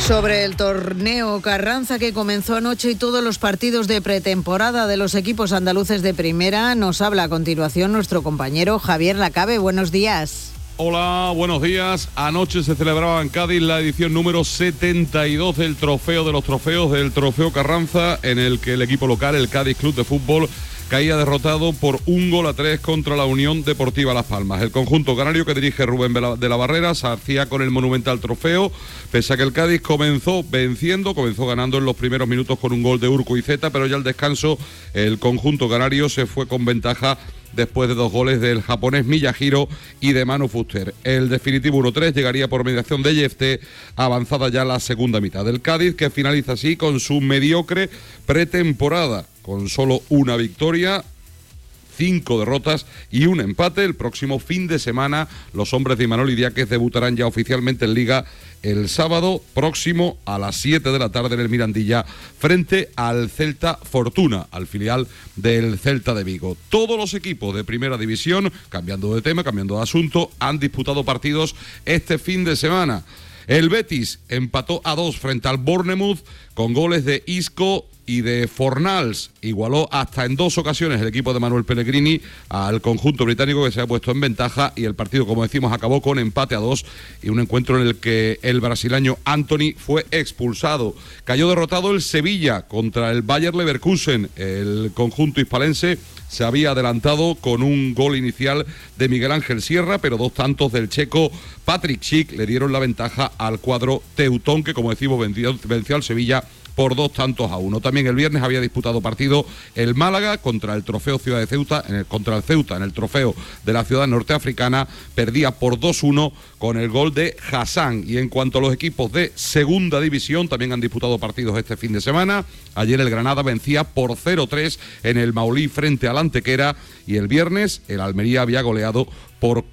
Sobre el torneo Carranza que comenzó anoche y todos los partidos de pretemporada de los equipos andaluces de primera, nos habla a continuación nuestro compañero Javier Lacabe. Buenos días. Hola, buenos días. Anoche se celebraba en Cádiz la edición número 72 del Trofeo de los Trofeos, del Trofeo Carranza, en el que el equipo local, el Cádiz Club de Fútbol, caía derrotado por 1-3 contra la Unión Deportiva Las Palmas. El conjunto canario que dirige Rubén de la Barrera se hacía con el monumental trofeo, pese a que el Cádiz comenzó ganando en los primeros minutos con un gol de Urquieta, pero ya al descanso el conjunto canario se fue con ventaja después de 2 goles del japonés Miyahiro y de Manu Fuster. El definitivo 1-3 llegaría por mediación de Yefte, avanzada ya la segunda mitad del Cádiz, que finaliza así con su mediocre pretemporada, con solo una victoria, 5 derrotas y un empate. El próximo fin de semana los hombres de Imanol Idiáquez debutarán ya oficialmente en Liga el sábado próximo a las 7 de la tarde en el Mirandilla frente al Celta Fortuna, al filial del Celta de Vigo. Todos los equipos de primera división, cambiando de tema, cambiando de asunto, han disputado partidos este fin de semana. El Betis empató a 2 frente al Bournemouth con goles de Isco y de Fornals. Igualó hasta en 2 ocasiones el equipo de Manuel Pellegrini al conjunto británico, que se ha puesto en ventaja, y el partido, como decimos, acabó con empate a 2 y un encuentro en el que el brasileño Antony fue expulsado. Cayó derrotado el Sevilla contra el Bayer Leverkusen. El conjunto hispalense se había adelantado con un gol inicial de Miguel Ángel Sierra, pero 2 tantos del checo Patrick Schick le dieron la ventaja al cuadro teutón, que, como decimos, venció al Sevilla por 2-1. También el viernes había disputado partido el Málaga contra el Trofeo Ciudad de Ceuta, contra el Ceuta en el Trofeo de la Ciudad Norteafricana, perdía por 2-1 con el gol de Hassan. Y en cuanto a los equipos de segunda división, también han disputado partidos este fin de semana. Ayer el Granada vencía por 0-3 en el Maulí frente al Antequera, y el viernes el Almería había goleado por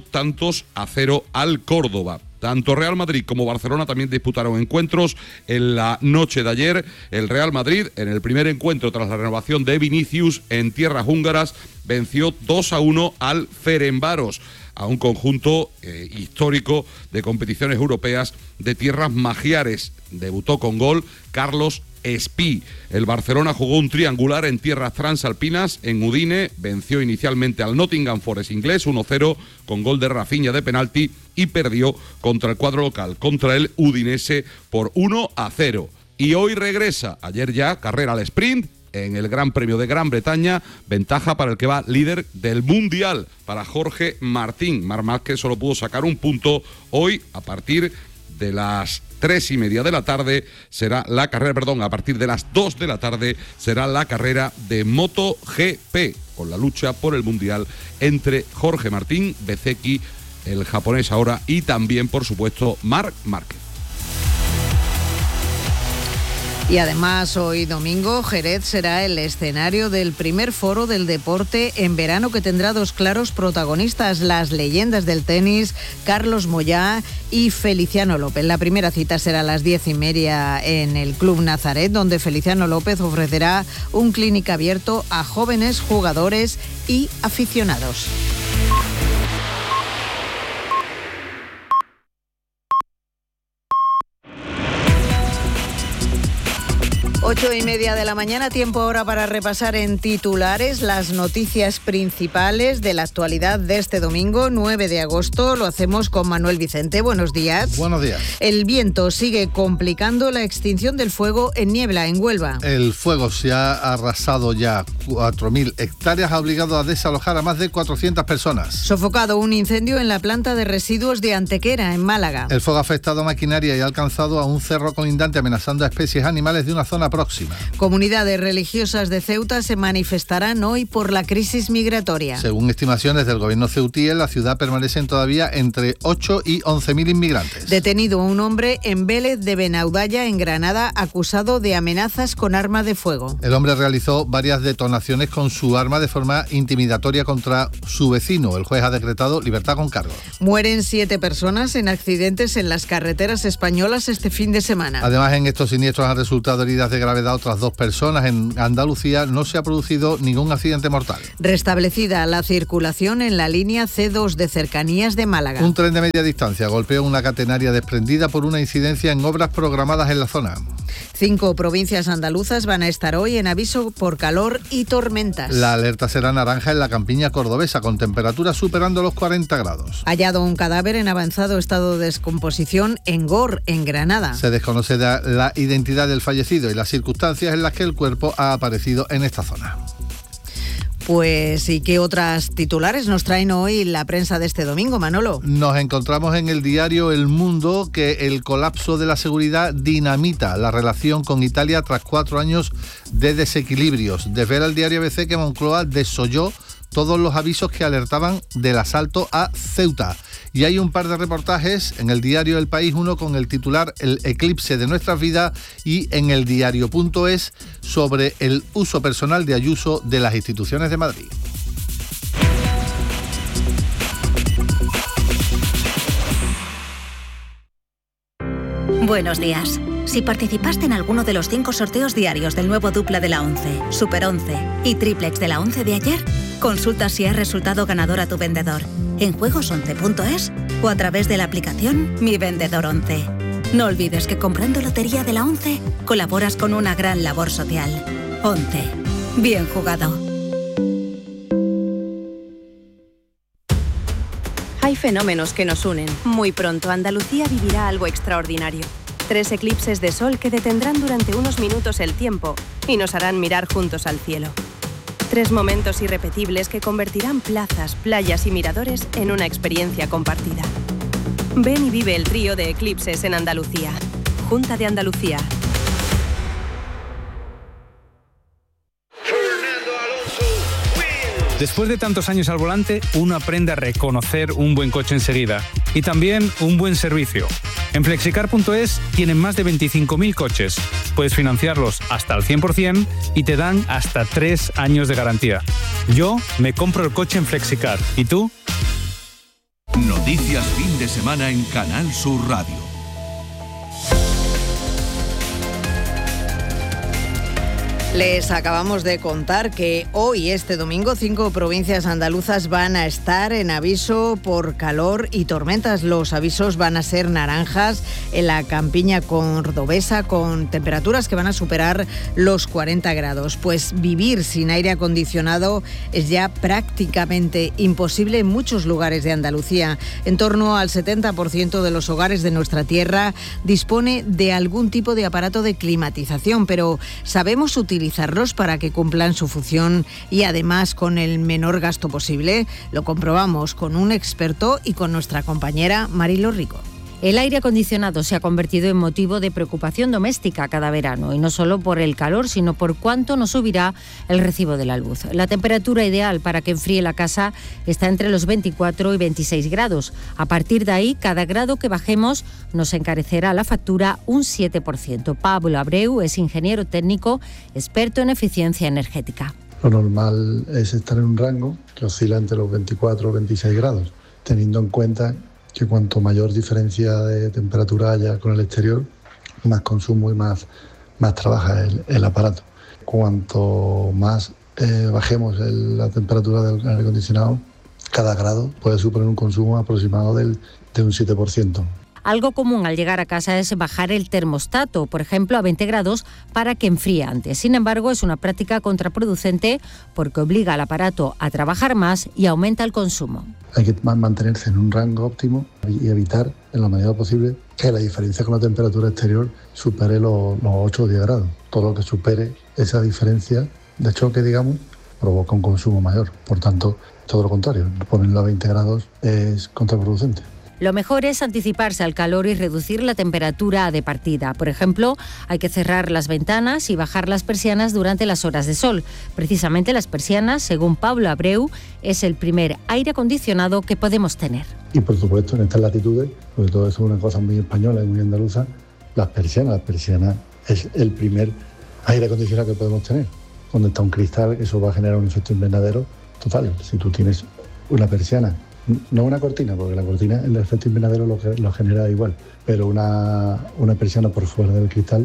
4-0 al Córdoba. Tanto Real Madrid como Barcelona también disputaron encuentros en la noche de ayer. El Real Madrid, en el primer encuentro tras la renovación de Vinicius en tierras húngaras, venció 2-1 al Ferencváros, a un conjunto histórico de competiciones europeas de tierras magiares. Debutó con gol Carlos Espí. El Barcelona jugó un triangular en tierras transalpinas en Udine, venció inicialmente al Nottingham Forest inglés 1-0 con gol de Rafinha de penalti, y perdió contra el cuadro local, contra el Udinese, por 1-0. Y hoy regresa, ayer ya, carrera al sprint en el Gran Premio de Gran Bretaña, ventaja para el que va líder del Mundial, para Jorge Martín. Marc Márquez solo pudo sacar un punto. Hoy, a partir de las 3:30 de la tarde será la carrera, a partir de las 2 de la tarde será la carrera de MotoGP, con la lucha por el Mundial entre Jorge Martín, Bezzecchi, el japonés ahora, y también, por supuesto, Marc Márquez. Y además hoy domingo Jerez será el escenario del primer foro del deporte en verano, que tendrá 2 claros protagonistas: las leyendas del tenis Carlos Moyá y Feliciano López. La primera cita será a las 10:30 en el Club Nazaret, donde Feliciano López ofrecerá un clinic abierto a jóvenes jugadores y aficionados. Ocho y media de la mañana, tiempo ahora para repasar en titulares las noticias principales de la actualidad de este domingo 9 de agosto. Lo hacemos con Manuel Vicente. Buenos días. Buenos días. El viento sigue complicando la extinción del fuego en Niebla, en Huelva. El fuego se ha arrasado ya 4.000 hectáreas, ha obligado a desalojar a más de 400 personas. Sofocado un incendio en la planta de residuos de Antequera, en Málaga. El fuego ha afectado a maquinaria y ha alcanzado a un cerro colindante, amenazando a especies animales de una zona próxima. Comunidades religiosas de Ceuta se manifestarán hoy por la crisis migratoria. Según estimaciones del gobierno ceutí, en la ciudad permanecen todavía entre 8 y 11.000 inmigrantes. Detenido un hombre en Vélez de Benaudalla, en Granada, acusado de amenazas con arma de fuego. El hombre realizó varias detonaciones con su arma de forma intimidatoria contra su vecino. El juez ha decretado libertad con cargos. Mueren 7 personas en accidentes en las carreteras españolas este fin de semana. Además, en estos siniestros han resultado heridas de gravedad a otras 2 personas. En Andalucía no se ha producido ningún accidente mortal. Restablecida la circulación en la línea C2 de cercanías de Málaga. Un tren de media distancia golpeó una catenaria desprendida por una incidencia en obras programadas en la zona. 5 provincias andaluzas van a estar hoy en aviso por calor y tormentas. La alerta será naranja en la campiña cordobesa, con temperaturas superando los 40 grados. Hallado un cadáver en avanzado estado de descomposición en Gor, en Granada. Se desconoce la identidad del fallecido y las circunstancias en las que el cuerpo ha aparecido en esta zona. Pues, ¿y qué otras titulares nos traen hoy la prensa de este domingo, Manolo? Nos encontramos en el diario El Mundo que el colapso de la seguridad dinamita la relación con Italia tras 4 años de desequilibrios. Desvela el diario ABC que Moncloa desoyó todos los avisos que alertaban del asalto a Ceuta. Y hay un par de reportajes en el diario El País, uno con el titular El eclipse de nuestras vidas y en el diario.es sobre el uso personal de Ayuso de las instituciones de Madrid. Buenos días. Si participaste en alguno de los 5 sorteos diarios del nuevo dupla de la 11, Super 11 y triplex de la 11 de ayer, consulta si has resultado ganador a tu vendedor en juegos11.es o a través de la aplicación Mi Vendedor 11. No olvides que comprando lotería de la 11 colaboras con una gran labor social. 11. Bien jugado. Hay fenómenos que nos unen. Muy pronto Andalucía vivirá algo extraordinario. 3 eclipses de sol que detendrán durante unos minutos el tiempo y nos harán mirar juntos al cielo. 3 momentos irrepetibles que convertirán plazas, playas y miradores en una experiencia compartida. Ven y vive el trío de eclipses en Andalucía. Junta de Andalucía. Después de tantos años al volante, uno aprende a reconocer un buen coche enseguida y también un buen servicio. En Flexicar.es tienen más de 25.000 coches. Puedes financiarlos hasta el 100% y te dan hasta 3 años de garantía. Yo me compro el coche en Flexicar. ¿Y tú? Noticias fin de semana en Canal Sur Radio. Les acabamos de contar que hoy, este domingo, 5 provincias andaluzas van a estar en aviso por calor y tormentas. Los avisos van a ser naranjas en la campiña cordobesa, con temperaturas que van a superar los 40 grados. Pues vivir sin aire acondicionado es ya prácticamente imposible en muchos lugares de Andalucía. En torno al 70% de los hogares de nuestra tierra dispone de algún tipo de aparato de climatización, pero ¿sabemos utilizarlos para que cumplan su función y además con el menor gasto posible? Lo comprobamos con un experto y con nuestra compañera Marilo Rico. El aire acondicionado se ha convertido en motivo de preocupación doméstica cada verano, y no solo por el calor, sino por cuánto nos subirá el recibo de la luz. La temperatura ideal para que enfríe la casa está entre los 24 y 26 grados. A partir de ahí, cada grado que bajemos nos encarecerá la factura un 7%. Pablo Abreu es ingeniero técnico, experto en eficiencia energética. Lo normal es estar en un rango que oscila entre los 24 o 26 grados, teniendo en cuenta que cuanto mayor diferencia de temperatura haya con el exterior, más consumo y más trabaja el aparato. Cuanto más bajemos la temperatura del aire acondicionado, cada grado puede suponer un consumo aproximado de un 7%. Algo común al llegar a casa es bajar el termostato, por ejemplo, a 20 grados para que enfríe antes. Sin embargo, es una práctica contraproducente porque obliga al aparato a trabajar más y aumenta el consumo. Hay que mantenerse en un rango óptimo y evitar, en la medida posible, que la diferencia con la temperatura exterior supere los 8 o 10 grados. Todo lo que supere esa diferencia de choque, digamos, provoca un consumo mayor. Por tanto, todo lo contrario, ponerlo a 20 grados es contraproducente. Lo mejor es anticiparse al calor y reducir la temperatura de partida. Por ejemplo, hay que cerrar las ventanas y bajar las persianas durante las horas de sol. Precisamente las persianas, según Pablo Abreu, es el primer aire acondicionado que podemos tener. Y por supuesto, en estas latitudes, sobre todo eso es una cosa muy española y muy andaluza, las persianas es el primer aire acondicionado que podemos tener. Donde está un cristal, eso va a generar un efecto invernadero total. Si tú tienes una persiana, no una cortina, porque la cortina, el efecto invernadero lo genera igual, pero una persiana por fuera del cristal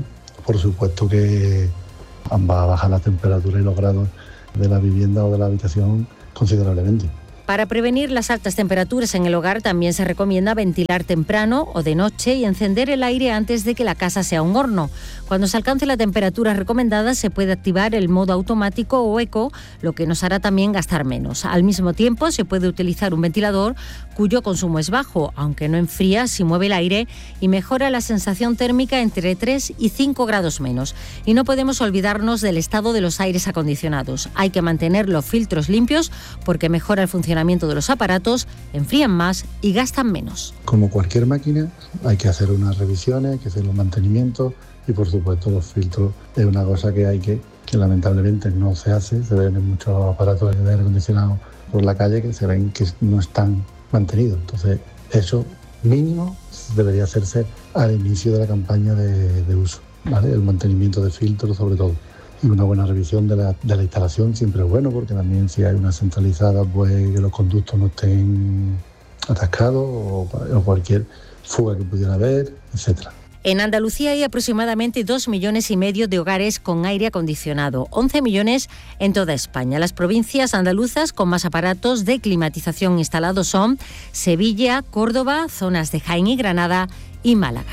por supuesto que va a bajar la temperatura y los grados de la vivienda o de la habitación considerablemente. Para prevenir las altas temperaturas en el hogar también se recomienda ventilar temprano o de noche y encender el aire antes de que la casa sea un horno. Cuando se alcance la temperatura recomendada se puede activar el modo automático o eco, lo que nos hará también gastar menos. Al mismo tiempo se puede utilizar un ventilador cuyo consumo es bajo, aunque no enfría si mueve el aire y mejora la sensación térmica entre 3 y 5 grados menos. Y no podemos olvidarnos del estado de los aires acondicionados. Hay que mantener los filtros limpios porque mejora el funcionamiento de los aparatos, enfrían más y gastan menos. Como cualquier máquina, hay que hacer unas revisiones, hay que hacer los mantenimientos y por supuesto los filtros es una cosa que lamentablemente no se hace. Se ven en muchos aparatos de aire acondicionado por la calle que se ven que no están mantenidos. Entonces eso mínimo debería hacerse al inicio de la campaña de uso, ¿vale? El mantenimiento de filtros sobre todo. Y una buena revisión de la instalación siempre es bueno, porque también si hay una centralizada, pues que los conductos no estén atascados o cualquier fuga que pudiera haber, etcétera. En Andalucía hay aproximadamente 2,5 millones de hogares con aire acondicionado, 11 millones en toda España. Las provincias andaluzas con más aparatos de climatización instalados son Sevilla, Córdoba, zonas de Jaén y Granada y Málaga.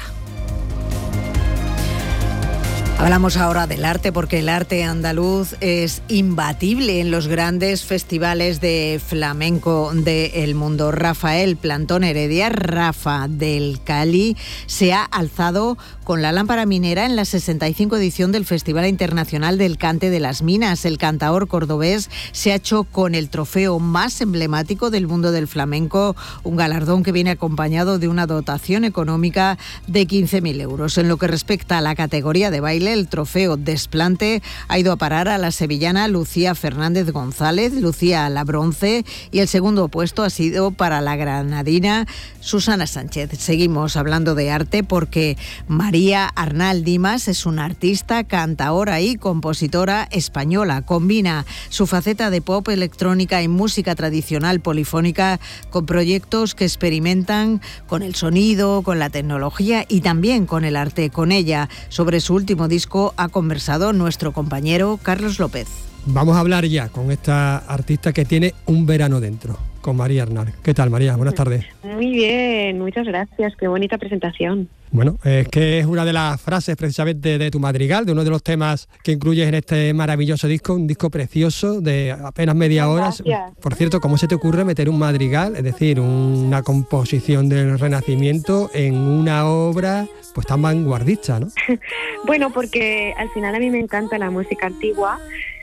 Hablamos ahora del arte porque el arte andaluz es imbatible en los grandes festivales de flamenco del mundo. Rafael Plantón Heredia, Rafa del Cali, se ha alzado con la lámpara minera en la 65 edición del Festival Internacional del Cante de las Minas. El cantaor cordobés se ha hecho con el trofeo más emblemático del mundo del flamenco, un galardón que viene acompañado de una dotación económica de 15.000 euros. En lo que respecta a la categoría de baile, el trofeo Desplante ha ido a parar a la sevillana Lucía Fernández González, Lucía a la bronce, y el segundo puesto ha sido para la granadina Susana Sánchez. Seguimos hablando de arte porque María Arnal Dimas es una artista, cantaora y compositora española. Combina su faceta de pop, electrónica y música tradicional polifónica con proyectos que experimentan con el sonido, con la tecnología y también con el arte. Con ella, sobre su último disco, ha conversado nuestro compañero Carlos López. Vamos a hablar ya con esta artista que tiene un verano dentro, con María Arnal. ¿Qué tal, María? Buenas tardes. Muy bien, muchas gracias. Qué bonita presentación. Bueno, es que es una de las frases precisamente de tu madrigal, de uno de los temas que incluyes en este maravilloso disco, un disco precioso de apenas media hora. Por cierto, ¿cómo se te ocurre meter un madrigal, es decir, una composición del Renacimiento en una obra pues tan vanguardista, ¿no? Bueno, porque al final a mí me encanta la música antigua.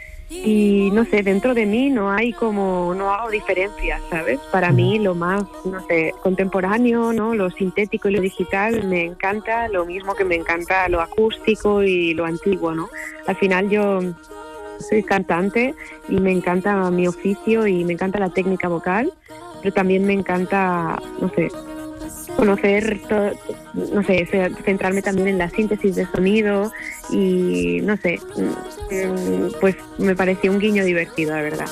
Y no sé, dentro de mí no hago diferencias, ¿sabes? Para mí lo más, no sé, contemporáneo, ¿no? Lo sintético y lo digital me encanta, lo mismo que me encanta lo acústico y lo antiguo, ¿no? Al final yo soy cantante y me encanta mi oficio y me encanta la técnica vocal, pero también me encanta, no sé, conocer todo, no sé, centrarme también en la síntesis de sonido y no sé, pues me pareció un guiño divertido, la verdad.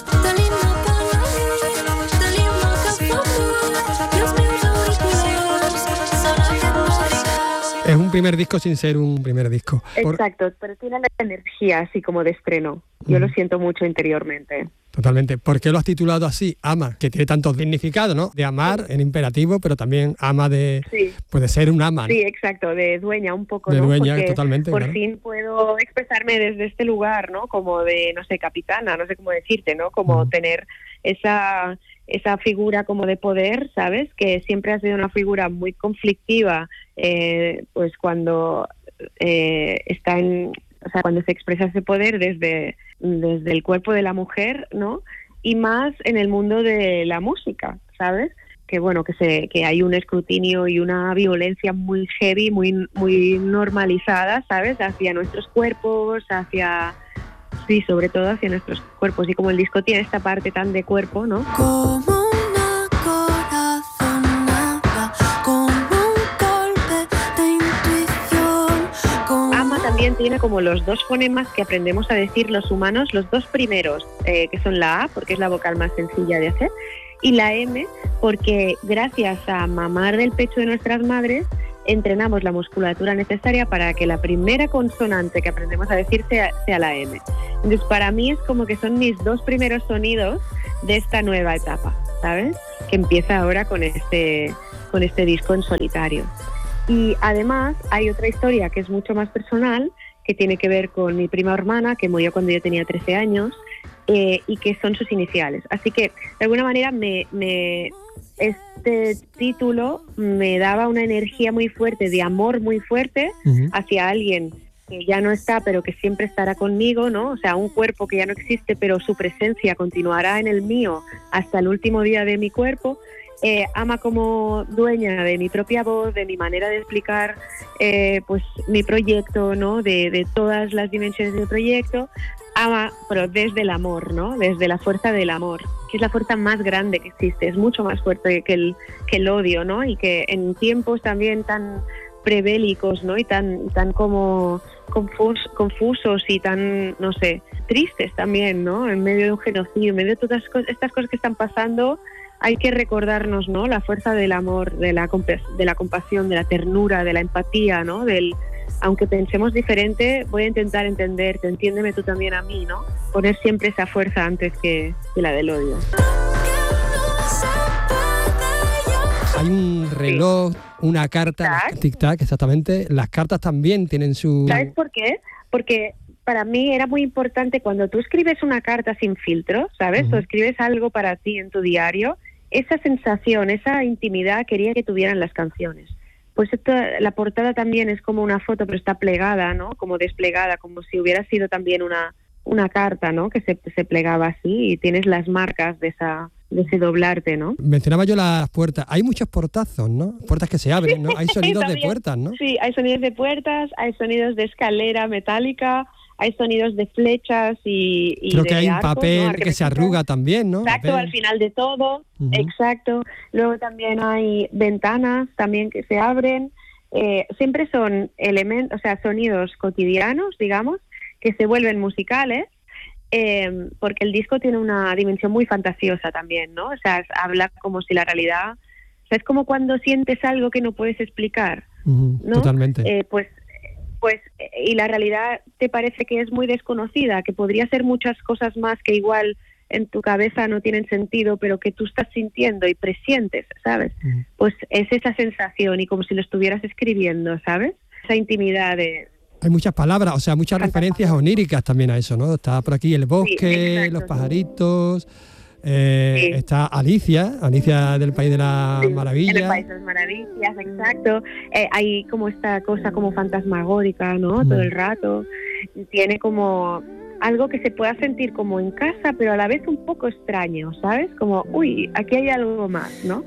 Es un primer disco sin ser un primer disco. Exacto, pero tiene la energía así como de estreno. Yo lo siento mucho interiormente. Totalmente. ¿Por qué lo has titulado así? Ama, que tiene tanto significado, ¿no? De amar en imperativo, pero también ama de... Sí. Puede ser un ama, ¿no? Sí, exacto, de dueña un poco, de ¿no? Dueña, porque totalmente. Por claro. fin puedo expresarme desde este lugar, ¿no? Como de, no sé, capitana, no sé cómo decirte, ¿no? Como tener esa figura como de poder, ¿sabes? Que siempre ha sido una figura muy conflictiva, pues cuando está en... O sea, cuando se expresa ese poder desde el cuerpo de la mujer, ¿no? Y más en el mundo de la música, ¿sabes? Que bueno, que hay un escrutinio y una violencia muy heavy, muy normalizada, ¿sabes? Hacia nuestros cuerpos, sí, sobre todo hacia nuestros cuerpos. Y como el disco tiene esta parte tan de cuerpo, ¿no? También tiene como los dos fonemas que aprendemos a decir los humanos, los dos primeros, que son la A, porque es la vocal más sencilla de hacer, y la M, porque gracias a mamar del pecho de nuestras madres, entrenamos la musculatura necesaria para que la primera consonante que aprendemos a decir sea la M. Entonces, para mí es como que son mis 2 primeros sonidos de esta nueva etapa, ¿sabes? Que empieza ahora con este disco en solitario. Y además hay otra historia que es mucho más personal, que tiene que ver con mi prima hermana, que murió cuando yo tenía 13 años, y que son sus iniciales. Así que, de alguna manera, este título me daba una energía muy fuerte, de amor muy fuerte, hacia alguien que ya no está, pero que siempre estará conmigo, ¿no? O sea, un cuerpo que ya no existe, pero su presencia continuará en el mío hasta el último día de mi cuerpo. Ama como dueña de mi propia voz, de mi manera de explicar pues mi proyecto, ¿no? De todas las dimensiones de mi proyecto. Ama, pero desde el amor, ¿no? Desde la fuerza del amor, que es la fuerza más grande que existe, es mucho más fuerte que el odio, ¿no? Y que en tiempos también tan prebélicos, ¿no? Y tan como confusos y tan, no sé, tristes también, ¿no? En medio de un genocidio, en medio de todas estas cosas que están pasando, hay que recordarnos, ¿no? La fuerza del amor, de la compasión, de la ternura, de la empatía, ¿no? Aunque pensemos diferente, voy a intentar entenderte, entiéndeme tú también a mí, ¿no? Poner siempre esa fuerza antes que la del odio. Hay un reloj, una carta, tic-tac, exactamente. Las cartas también tienen su... ¿Sabes por qué? Porque para mí era muy importante cuando tú escribes una carta sin filtro, ¿sabes? O escribes algo para ti en tu diario, esa sensación, esa intimidad quería que tuvieran las canciones. Pues la portada también es como una foto, pero está plegada, ¿no? Como desplegada, como si hubiera sido también una carta, ¿no? Que se plegaba así y tienes las marcas de ese doblarte, ¿no? Mencionaba yo las puertas. Hay muchos portazos, ¿no? Puertas que se abren, ¿no? Hay sonidos de puertas, ¿no? Sí, hay sonidos de puertas, hay sonidos de escalera metálica, hay sonidos de flechas y creo que de hay un arcos, papel, ¿no? que se arruga también, ¿no? Exacto, Papel. al final de todo, exacto. Luego también hay ventanas también que se abren. Siempre son elementos, o sea, sonidos cotidianos, digamos, que se vuelven musicales, porque el disco tiene una dimensión muy fantasiosa también, ¿no? O sea, habla como si la realidad... O sea, es como cuando sientes algo que no puedes explicar, ¿no? Totalmente. Pues y la realidad te parece que es muy desconocida, que podría ser muchas cosas más que igual en tu cabeza no tienen sentido, pero que tú estás sintiendo y presientes, ¿sabes? Pues es esa sensación y como si lo estuvieras escribiendo, ¿sabes? Esa intimidad de... Hay muchas palabras, o sea, muchas referencias oníricas también a eso, ¿no? Está por aquí el bosque, los pajaritos... Está Alicia del País de las Maravillas. El País de las Maravillas, exacto. Hay como esta cosa como fantasmagórica, ¿no? Todo el rato. Tiene como algo que se pueda sentir como en casa, pero a la vez un poco extraño, ¿sabes? Como, uy, aquí hay algo más, ¿no?